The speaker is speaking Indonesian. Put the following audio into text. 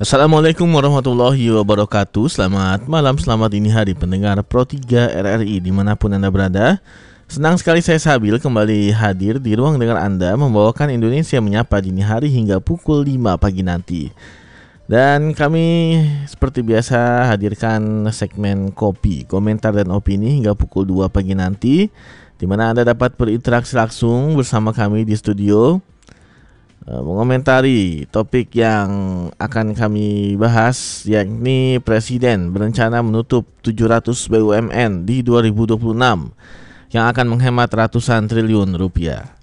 Assalamualaikum warahmatullahi wabarakatuh. Selamat malam, selamat dini hari pendengar Pro 3 RRI dimanapun Anda berada. Senang sekali saya Sabil kembali hadir di ruang dengar Anda, membawakan Indonesia Menyapa dini hari hingga pukul 5 pagi nanti. Dan kami seperti biasa hadirkan segmen kopi, komentar dan opini hingga pukul 2 pagi nanti, di mana Anda dapat berinteraksi langsung bersama kami di studio, mengomentari topik yang akan kami bahas, yakni Presiden berencana menutup 700 BUMN di 2026 yang akan menghemat ratusan triliun rupiah.